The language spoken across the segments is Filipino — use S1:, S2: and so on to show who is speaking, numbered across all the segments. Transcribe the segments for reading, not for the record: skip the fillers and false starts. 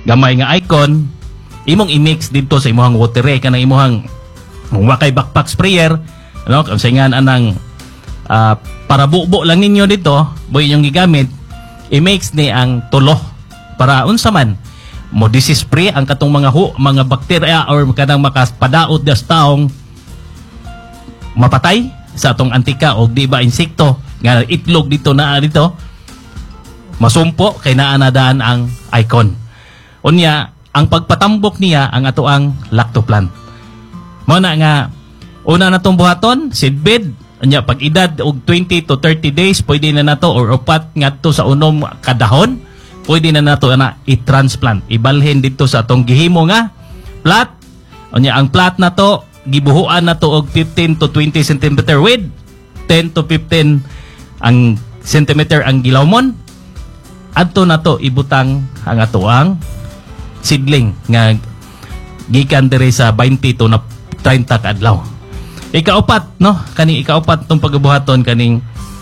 S1: gamay nga icon, imong i-mix dito sa imong water kanang imong wakay backpack sprayer, ano, kasi nga anang para bubo lang ninyo dito, boy yung gigamit, i-mix ni ang tulo para unsa man mo disispray ang katong mga bakterya or kanang makapadaot das taong mapatay sa atong antika o di ba insekto nga itlog dito na dito masumpo kay naa na daan ang icon. Unya ang pagpatambok niya ang ato ang lactoplant. Mao na nga una natong buhaton seedbed. Unya pag edad og 20 to 30 days pwede na nato or upat ngadto sa unom kadahon pwede na nato na i-transplant, ibalhin dito sa atong gihimo nga plat. Unya ang plat na to gibuhuan na to og 15 to 20 cm width, 10 to 15 ang centimeter ang gilawmon. Adto na to ibutang ang ato ang seedling nga gikan diri sa 20 to na 30 ka adlaw. Ikaupat, no? Kaning ikaupat tong pagbuhaton kaning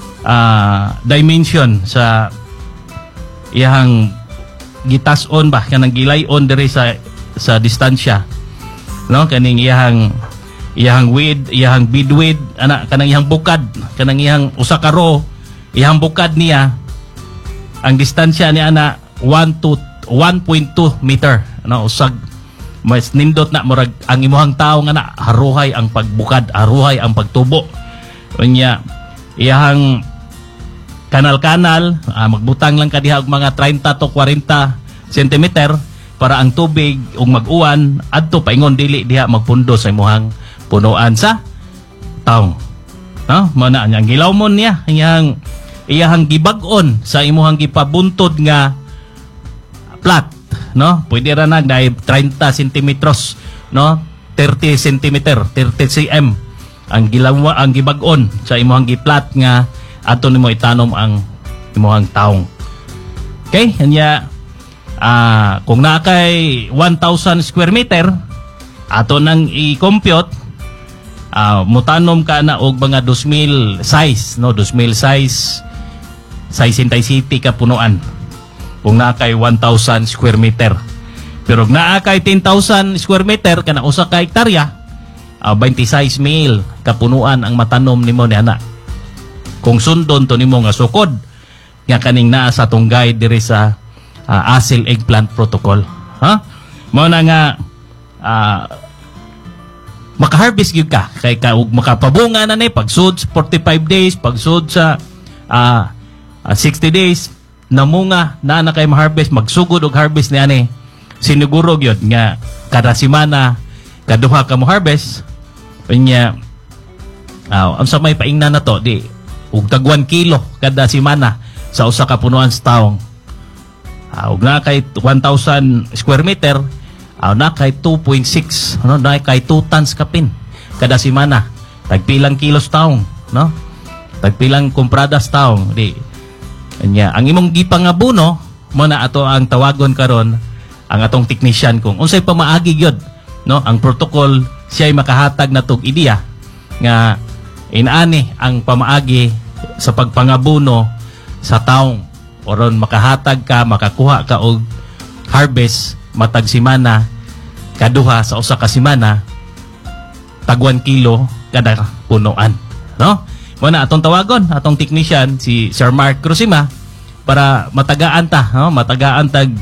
S1: dimension sa iyang gitas-on ba kanang gilay-on diri sa distansya, no? Kaning iyang width, iyang bead width, ana kanang iyang bukad, kanang iyang usa ka row, iyang bukad niya ang distansya niya ana 1 to 1.2 meter, ano, usag mas nindot na murag ang imuhang tawo nga na haruhay ang pagbukad, haruhay ang pagtubo. Unya iyang kanal-kanal, magbutang lang kadiha og mga 30 to 40 cm para ang tubig ug mag-uwan adto paingon dili diha magpundo sa imuhang punuan sa taong. No, mao na ang gilawmon niya, iyang gibag-on sa imuhang gipabuntod nga plat, no? Pwede ra na dai 30 cm, no? 30 cm, 30 cm ang ang gibag-on sa imuhang giplat nga ato nimo itanom ang imuhang taong. Okay, anya kung nakay 1,000 square meter ato nang i-compute, mutanom ka na og mga 2,000 size, no? 2,000 size intensity ka punuan kung nakay 1,000 square meter. Pero kung nakay 10,000 square meter kana usa ka hektarya, 26,000 ka punuan ang matanom nimo ni ana. Kung sundon to nimo nga sukod nga kaning naa sa tong guide diri sa ASIL Eggplant Protocol, ha? Mao na nga maka-harvest gyud ka kay ka ug makapabunga na ni pagsud 45 days, pagsud sa 60 days namunga na kay ma-harvest, magsugod og harvest ni ani. Siniguro gyud nga kada semana kaduha ka mo harvest. Unya ang sa may paingna na to di ug tag 1 kilo kada semana sa usa ka punuan sa taong. Ug na kay 1,000 square meter, na kay 2.6, ano, na kay 2 tons kapin kada semana. Tagpilang kilos taong, no? Tagpilang kompradas taong. Di anya ang imong gipangabuno mo na ato ang tawagon karon ang atong technician kung unsay pamaagi gyud, no? Ang protocol siya ay makahatag na tog ideya nga inani ang pamaagi sa pagpangabuno sa taong oron makahatag ka, makakuha ka og harvest matag semana kaduha sa usa ka semana tag 1 kilo kada punuan, no? Muna atong tawagon atong technician si Sir Mark Cruzima para matagaan ta, no? Matagaan tag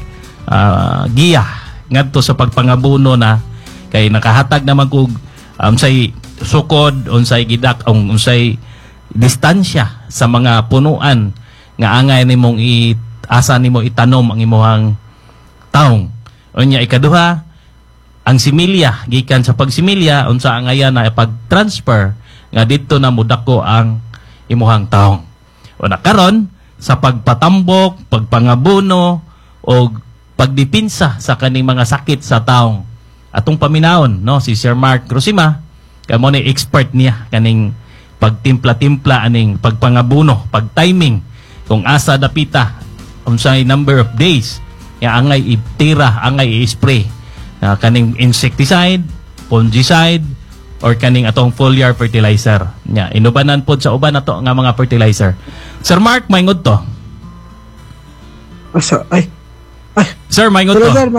S1: giya ngadto sa pagpangabuno na kay nakahatag naman kog unsay sukod, unsay gidak, unsay distansya sa mga punuan nga angay nimong asa nimo itanom ang imong taong. Unya ikaduha ang similya, gikan sa pagsimilya unsa ang aya na pag-transfer nga dito na mudako ang imuhang taong. Una karon sa pagpatambok, pagpangabuno o pagdipinsa sa kaning mga sakit sa taong. Atong paminawon, no, si Sir Mark Cruzima kamo ni expert niya kaning pagtimpla-timpla aning pagpangabuno, pagtiming kung asa dapita unsay number of days ya angay itira, angay i-spray kaning insecticide, fungicide or kaning atong foliar fertilizer nya inubanan pod sa uban nato nga mga fertilizer. Sir Mark, maingod to.
S2: Asa ay
S1: Sir, maingod to.